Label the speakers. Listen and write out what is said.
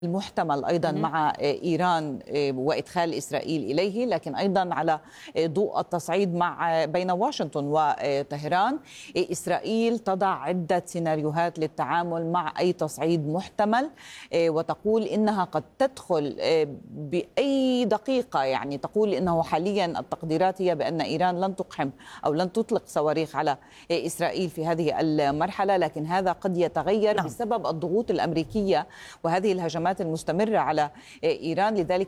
Speaker 1: المحتمل أيضا مع إيران وإدخال إسرائيل إليه، لكن أيضا على ضوء التصعيد بين واشنطن وطهران، إسرائيل تضع عدة سيناريوهات للتعامل مع أي تصعيد محتمل، وتقول إنها قد تدخل بأي دقيقة. يعني تقول إنه حاليا التقديرات هي بأن إيران لن تقحم أو لن تطلق صواريخ على إسرائيل في هذه المرحلة، لكن هذا قد يتغير بسبب الضغوط الأمريكية وهذه الهجمات المستمرة على إيران. لذلك